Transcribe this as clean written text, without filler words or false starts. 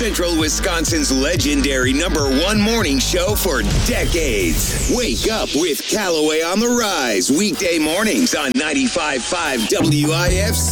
Central Wisconsin's legendary #1 morning show for decades. Wake up with Callaway on the Rise, weekday mornings on 95.5 WIFC.